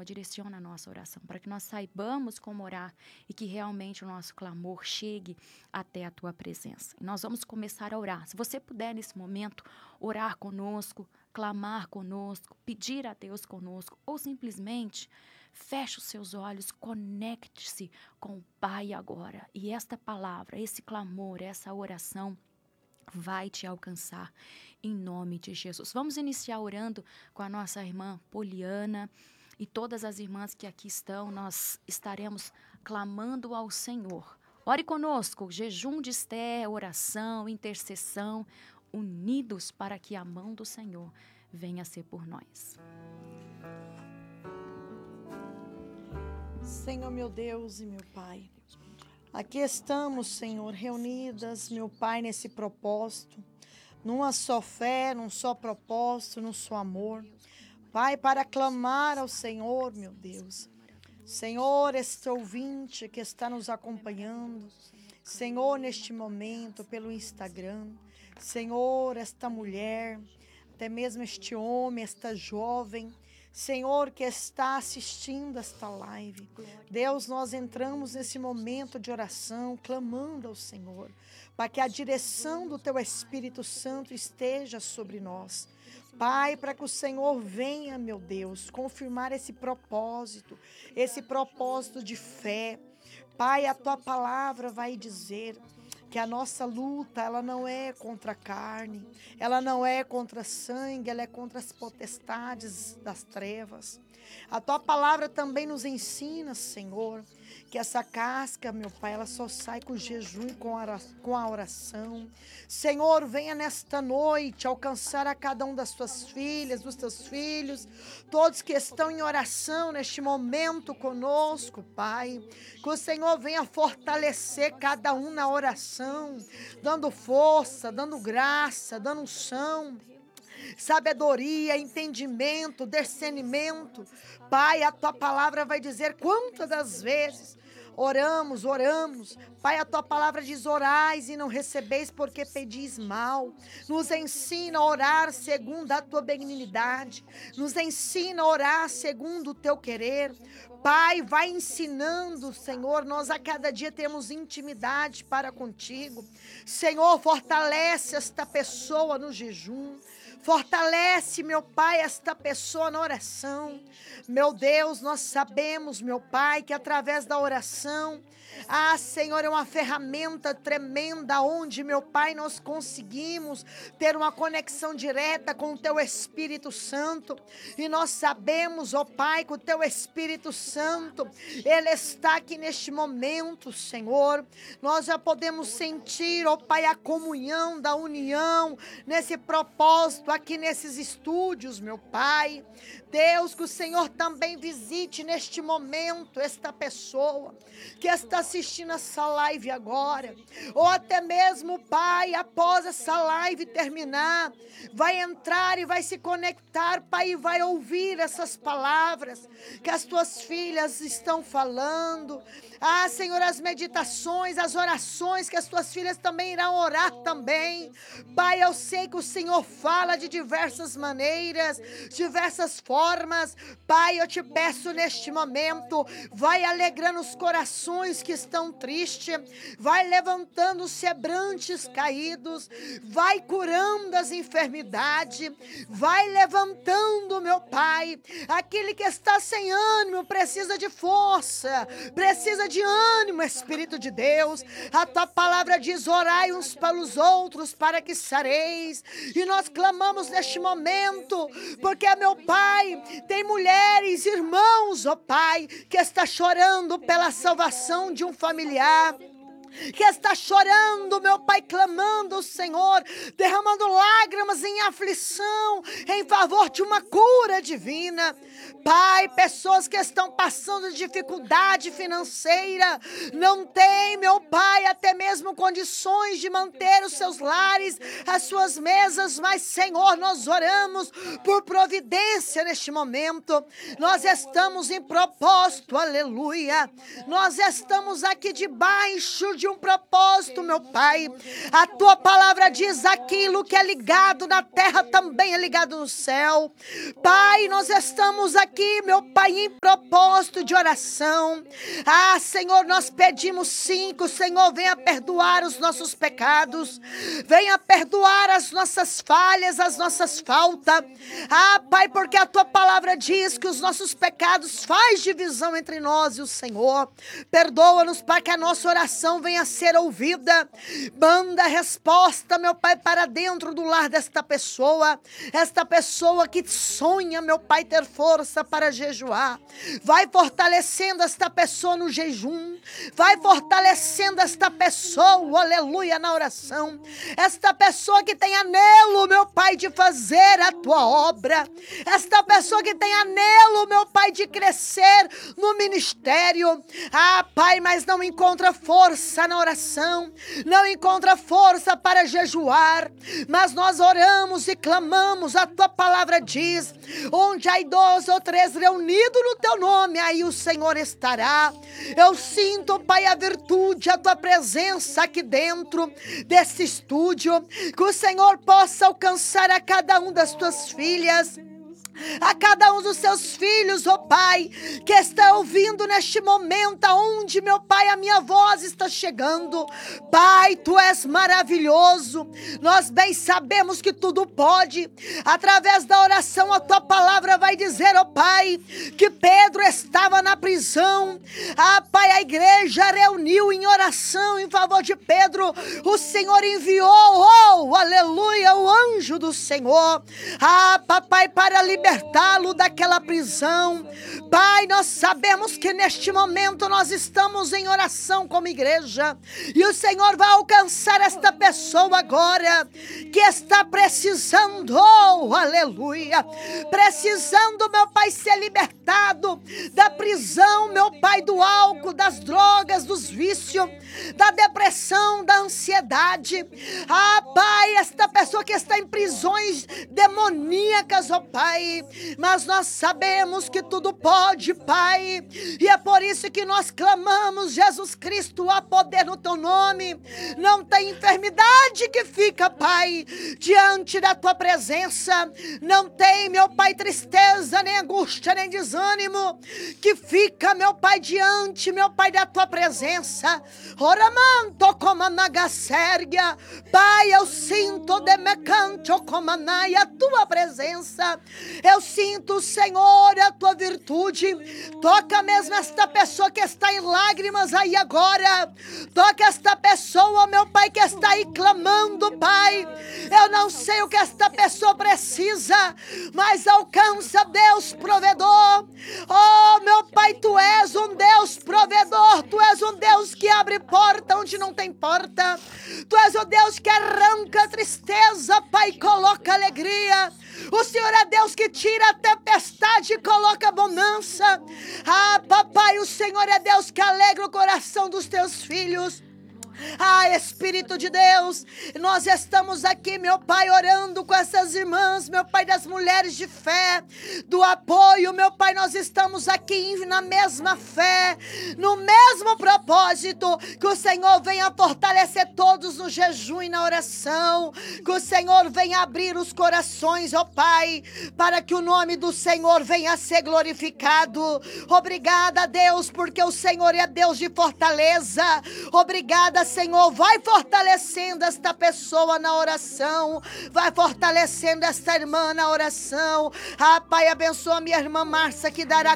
Senhor, direciona a nossa oração, para que nós saibamos como orar e que realmente o nosso clamor chegue até a Tua presença. E nós vamos começar a orar. Se você puder, nesse momento, orar conosco, clamar conosco, pedir a Deus conosco, ou simplesmente feche os seus olhos, conecte-se com o Pai agora. E esta palavra, esse clamor, essa oração vai te alcançar em nome de Jesus. Vamos iniciar orando com a nossa irmã Poliana e todas as irmãs que aqui estão. Nós estaremos clamando ao Senhor. Ore conosco, jejum de Esther, oração, intercessão, unidos para que a mão do Senhor venha a ser por nós. Senhor, meu Deus e meu Pai, aqui estamos, Senhor, reunidas, meu Pai, nesse propósito, numa só fé, num só propósito, num só amor. Pai, para clamar ao Senhor, meu Deus. Senhor, este ouvinte que está nos acompanhando, Senhor, neste momento, pelo Instagram, Senhor, esta mulher, até mesmo este homem, esta jovem, Senhor, que está assistindo esta live. Deus, nós entramos nesse momento de oração, clamando ao Senhor, para que a direção do Teu Espírito Santo esteja sobre nós. Pai, para que o Senhor venha, meu Deus, confirmar esse propósito de fé. Pai, a Tua palavra vai dizer que a nossa luta, ela não é contra a carne, ela não é contra sangue, ela é contra as potestades das trevas. A Tua palavra também nos ensina, Senhor, que essa casca, meu Pai, ela só sai com o jejum e com a oração. Senhor, venha nesta noite alcançar a cada um das Tuas filhas, dos Teus filhos, todos que estão em oração neste momento conosco, Pai. Que o Senhor venha fortalecer cada um na oração, dando força, dando graça, dando unção, sabedoria, entendimento, discernimento. Pai, a Tua palavra vai dizer quantas das vezes oramos. Pai, a Tua palavra diz: orais e não recebeis porque pedis mal. Nos ensina a orar segundo a Tua benignidade. Nos ensina a orar segundo o Teu querer. Pai, vai ensinando, Senhor, nós a cada dia temos intimidade para contigo. Senhor, fortalece esta pessoa no jejum. Fortalece, meu Pai, esta pessoa na oração. Meu Deus, nós sabemos, meu Pai, que através da oração, Senhor, é uma ferramenta tremenda onde, meu Pai, nós conseguimos ter uma conexão direta com o Teu Espírito Santo. E nós sabemos, ó Pai, que o Teu Espírito Santo, Ele está aqui neste momento, Senhor. Nós já podemos sentir, ó Pai, a comunhão da união nesse propósito aqui nesses estúdios, meu Pai. Deus, que o Senhor também visite neste momento esta pessoa que está assistindo essa live agora, ou até mesmo, Pai, após essa live terminar, vai entrar e vai se conectar, Pai, e vai ouvir essas palavras que as Tuas filhas estão falando. Senhor, as meditações, as orações que as Tuas filhas também irão orar também. Pai, eu sei que o Senhor fala de diversas maneiras, diversas formas. Pai, eu te peço neste momento, vai alegrando os corações que estão tristes, vai levantando os quebrantes caídos, vai curando as enfermidades, vai levantando, meu Pai, aquele que está sem ânimo, precisa de força, precisa de ânimo, Espírito de Deus. A Tua palavra diz: orai uns pelos outros para que sareis. E nós clamamos neste momento, porque, meu Pai, tem mulheres, irmãos, ó Pai, que está chorando pela salvação de um familiar, que está chorando, meu Pai, clamando ao Senhor, derramando lágrimas em aflição, em favor de uma cura divina. Pai, pessoas que estão passando dificuldade financeira, não tem, meu Pai, até mesmo condições de manter os seus lares, as suas mesas, mas, Senhor, nós oramos por providência neste momento. Nós estamos em propósito, aleluia. Nós estamos aqui debaixo de um propósito, meu Pai. A tua palavra diz: aquilo que é ligado na terra também é ligado no céu. Pai, nós estamos aqui, meu Pai, em propósito de oração. Ah, Senhor, nós pedimos sim que o Senhor venha perdoar os nossos pecados, venha perdoar as nossas falhas, as nossas faltas. Ah, Pai, porque a tua palavra diz que os nossos pecados faz divisão entre nós e o Senhor. Perdoa-nos para que a nossa oração venha a ser ouvida. Manda a resposta, meu Pai, para dentro do lar desta pessoa. Esta pessoa que sonha, meu Pai, ter força para jejuar. Vai fortalecendo esta pessoa no jejum. Vai fortalecendo esta pessoa, aleluia, na oração. Esta pessoa que tem anelo, meu Pai, de fazer a tua obra. Esta pessoa que tem anelo, meu Pai, de crescer no ministério. Ah, Pai, mas não encontra força na oração. Não encontra força para jejuar. Mas nós oramos e clamamos. A tua palavra diz: onde há 2 ou 3 reunidos no teu nome, aí o Senhor estará. Eu sinto, Pai, a virtude, a tua presença aqui dentro desse estúdio. Que o Senhor possa alcançar a cada um das tuas filhas, a cada um dos seus filhos, ó Pai, que está ouvindo neste momento, aonde, meu Pai, a minha voz está chegando. Pai, tu és maravilhoso. Nós bem sabemos que tudo pode. Através da oração, a tua palavra vai dizer, ó Pai, que Pedro estava na prisão. Ah, Pai, a igreja reuniu em oração em favor de Pedro. O Senhor enviou, oh, aleluia, o anjo do Senhor. Ah, papai, para libertá-lo daquela prisão. Pai, nós sabemos que neste momento nós estamos em oração como igreja, e o Senhor vai alcançar esta pessoa agora, que está precisando, oh, aleluia, precisando, meu Pai, ser libertado da prisão, meu Pai, do álcool, das drogas, dos vícios, da depressão, da ansiedade. Ah, Pai, esta pessoa que está em prisões demoníacas, ó Pai, mas nós sabemos que tudo pode, Pai, e é por isso que nós clamamos: Jesus Cristo, há poder no teu nome. Não tem enfermidade que fica, Pai, diante da tua presença. Não tem, meu Pai, tristeza, nem angústia, nem desânimo que fica, meu Pai, diante, meu Pai, da tua presença. Oramanto como nagasérgia. Pai, eu sinto de mecanto como a tua presença. Eu sinto, Senhor, a tua virtude. Toca mesmo esta pessoa que está em lágrimas aí agora. Toca esta pessoa, meu Pai, que está aí clamando, Pai. Eu não sei o que esta pessoa precisa, mas alcança, Deus provedor. Oh, meu Pai, tu és um Deus provedor. Tu és um Deus que abre porta onde não tem porta. Tu és o Deus que arranca a tristeza, Pai, e coloca alegria. O Senhor é Deus que tira a tempestade e coloca bonança. Ah, papai, o Senhor é Deus que alegra o coração dos teus filhos. Ah, Espírito de Deus, nós estamos aqui, meu Pai, orando com essas irmãs, meu Pai, das mulheres de fé, do apoio, meu Pai, nós estamos aqui na mesma fé, no mesmo propósito, que o Senhor venha fortalecer todos no jejum e na oração, que o Senhor venha abrir os corações, ó Pai, para que o nome do Senhor venha a ser glorificado. Obrigada, Deus, porque o Senhor é Deus de fortaleza. Obrigada, Senhor, vai fortalecendo esta pessoa na oração, vai fortalecendo esta irmã na oração. Ah, Pai, abençoa minha irmã Márcia, que dará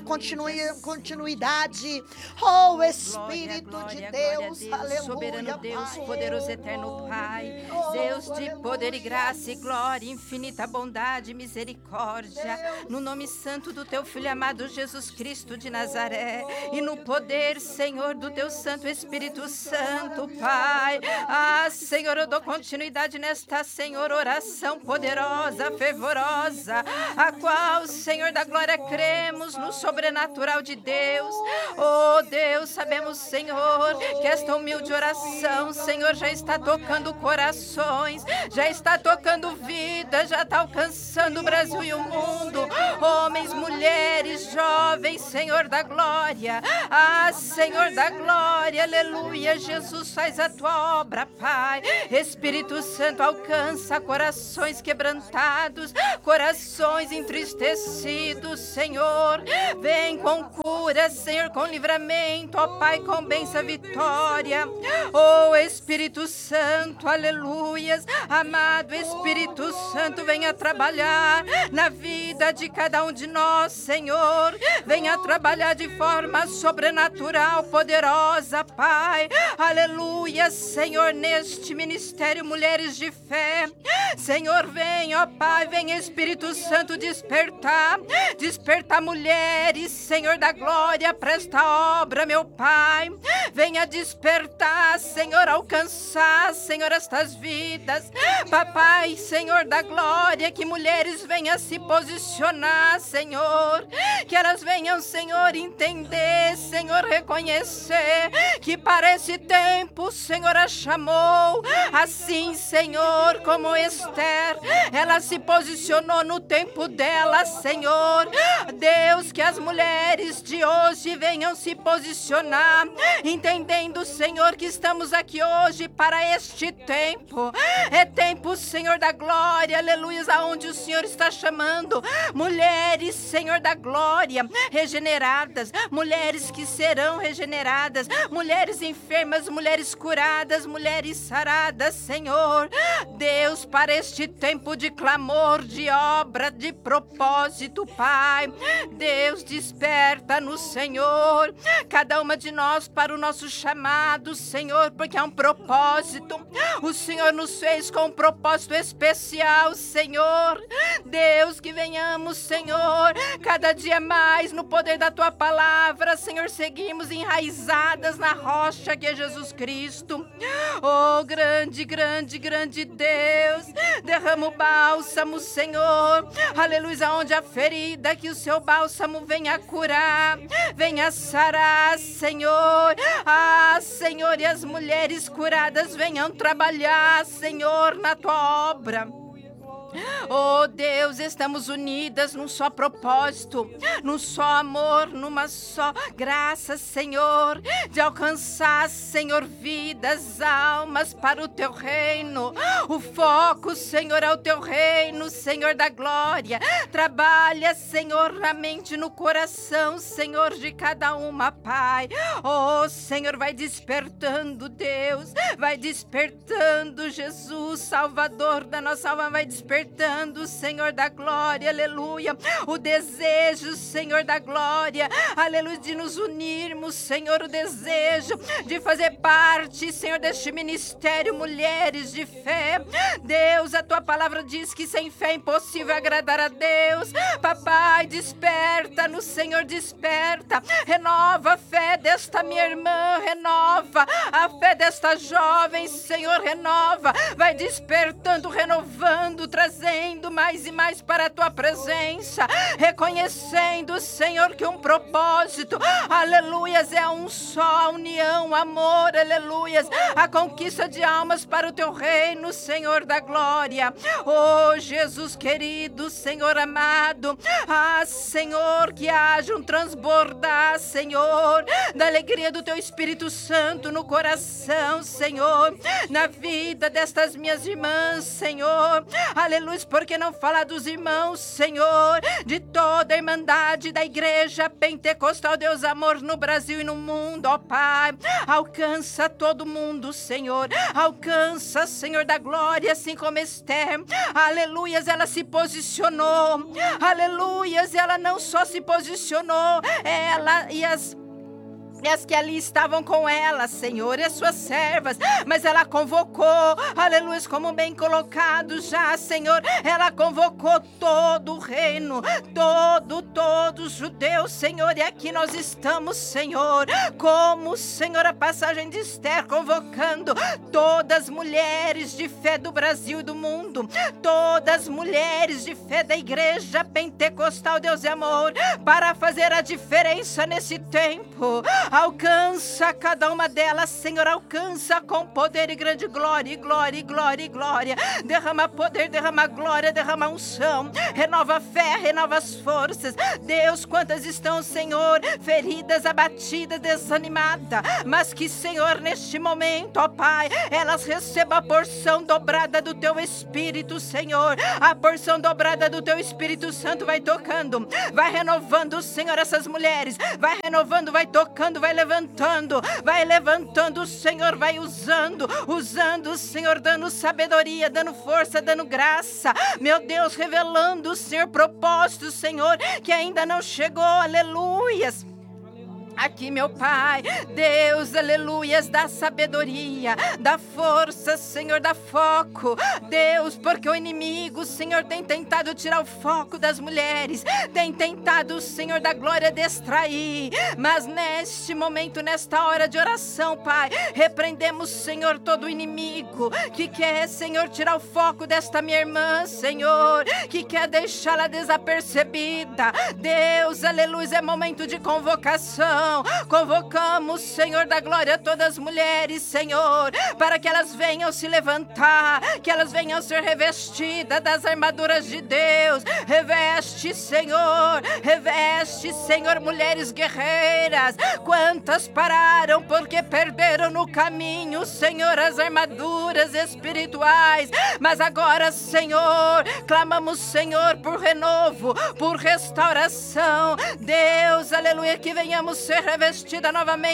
continuidade. Oh, Espírito de Deus, aleluia, soberano Deus, Pai. poderoso eterno Pai, Deus de poder e graça e glória, infinita bondade e misericórdia, no nome santo do teu Filho amado Jesus Cristo de Nazaré, e no poder, Senhor, do teu Santo Espírito Santo, Pai. Ah, Senhor, eu dou continuidade nesta, Senhor, oração poderosa, fervorosa, a qual, Senhor da glória, cremos no sobrenatural de Deus. Oh, Deus, sabemos, Senhor, que esta humilde oração, Senhor, já está tocando corações, já está tocando vida, já está alcançando o Brasil e o mundo. Homens, mulheres, jovens, Senhor da glória. Ah, Senhor da glória, aleluia, Jesus, faz a tua obra, Pai. Espírito Santo, alcança corações quebrantados, corações entristecidos, Senhor. Vem com cura, Senhor, com livramento, ó Pai, com bênção, vitória. Oh, Espírito Santo, aleluias. Amado Espírito Santo, venha trabalhar na vida de cada um de nós, Senhor. Venha trabalhar de forma sobrenatural, poderosa, Pai. Aleluia, Senhor, neste ministério Mulheres de Fé. Senhor, vem, ó Pai, vem Espírito Santo despertar mulheres, Senhor da glória, para esta obra, meu Pai. Venha despertar, Senhor, alcançar, Senhor, estas vidas. Papai, Senhor da glória, que mulheres venham se posicionar, Senhor. Que elas venham, Senhor, entender, Senhor, reconhecer que para esse tempo o Senhor a chamou. Assim, Senhor, como Esther, ela se posicionou no tempo dela, Senhor. Deus, que as mulheres de hoje venham se posicionar, entendendo, Senhor, que estamos aqui hoje para este tempo. É tempo, Senhor da glória, aleluia, aonde o Senhor está chamando mulheres, Senhor da glória, regeneradas, mulheres que serão regeneradas, mulheres enfermas, mulheres curadas, mulheres saradas, Senhor. Deus, para este tempo de clamor, de obra, de propósito, Pai. Deus, desperta no Senhor cada uma de nós para o nosso chamado, Senhor, porque é um propósito. O Senhor nos fez com um propósito especial, Senhor. Deus, que venhamos, Senhor, cada dia mais no poder da Tua palavra, Senhor, seguimos enraizadas na rocha que é Jesus Cristo. Oh, grande, grande, grande Deus, derrama o bálsamo, Senhor, aleluia, onde a ferida, que o Seu bálsamo venha curar, venha sarar, Senhor. Ah, Senhor, e as mulheres curadas venham trabalhar, Senhor, na Tua obra. Oh Deus, estamos unidas num só propósito, num só amor, numa só graça, Senhor, de alcançar, Senhor, vidas, almas para o Teu reino. O foco, Senhor, é o Teu reino, Senhor da glória. Trabalha, Senhor, na mente, no coração, Senhor, de cada uma, Pai. Oh, Senhor, vai despertando, Deus, vai despertando, Jesus, Salvador da nossa alma, vai despertando, Senhor da glória, aleluia, o desejo, Senhor da glória, aleluia, de nos unirmos, Senhor, o desejo de fazer parte, Senhor, deste ministério Mulheres de Fé. Deus, a Tua palavra diz que sem fé é impossível agradar a Deus. Papai, desperta no Senhor, desperta, renova a fé desta minha irmã, renova a fé desta jovem, Senhor, renova, vai despertando, renovando, trazendo mais e mais para a Tua presença, reconhecendo, Senhor, que um propósito, aleluias, é um só, a união, amor, aleluias, a conquista de almas para o Teu reino, Senhor da glória. Oh, Jesus querido, Senhor amado, ah, Senhor, que haja um transbordar, Senhor, da alegria do Teu Espírito Santo no coração, Senhor, na vida destas minhas irmãs, Senhor, aleluia, porque não fala dos irmãos, Senhor, de toda a irmandade da igreja pentecostal, Deus amor, no Brasil e no mundo, ó Pai, alcança todo mundo, Senhor, alcança, Senhor da glória, assim como Esther, aleluias, ela se posicionou, aleluias, ela não só se posicionou, ela e as que ali estavam com ela, Senhor, e as suas servas, mas ela convocou, aleluia, como bem colocado já, Senhor, ela convocou todo o reino, todo os judeus, Senhor, e aqui nós estamos, Senhor, como, Senhor, a passagem de Esther, convocando todas as mulheres de fé do Brasil e do mundo, todas as mulheres de fé da igreja pentecostal, Deus e amor, para fazer a diferença nesse tempo. Alcança cada uma delas, Senhor, alcança com poder e grande glória, e glória, e glória, e glória. Derrama poder, derrama glória, derrama unção, renova a fé, renova as forças. Deus, quantas estão, Senhor, feridas, abatidas, desanimadas, mas que, Senhor, neste momento, ó Pai, elas recebam a porção dobrada do Teu Espírito, Senhor. A porção dobrada do Teu Espírito Santo vai tocando, vai renovando, Senhor, essas mulheres, vai renovando, vai tocando, vai levantando, Senhor, vai usando, Senhor, dando sabedoria, dando força, dando graça, meu Deus, revelando, Senhor, propósitos, Senhor, que ainda não chegou, aleluias. Aqui, meu Pai, Deus, aleluias, dá sabedoria, dá força, Senhor, dá foco, Deus, porque o inimigo, Senhor, tem tentado tirar o foco das mulheres, tem tentado, Senhor, da glória distrair, mas neste momento, nesta hora de oração, Pai, repreendemos, Senhor, todo o inimigo que quer, Senhor, tirar o foco desta minha irmã, Senhor, que quer deixá-la desapercebida. Deus, aleluia, é momento de convocação. Convocamos, Senhor da glória, todas as mulheres, Senhor, para que elas venham se levantar, que elas venham ser revestidas das armaduras de Deus. Reveste, Senhor, mulheres guerreiras. Quantas pararam porque perderam no caminho, Senhor, as armaduras espirituais, mas agora, Senhor, clamamos, Senhor, por renovo, por restauração. Deus, aleluia, que venhamos ser revestida novamente